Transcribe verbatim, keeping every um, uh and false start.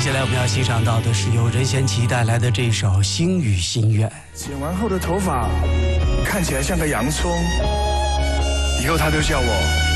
接下来我们要欣赏到的是由任贤齐带来的这首《心语心愿》。 剪完后的头发看起来像个洋葱，以后他都叫我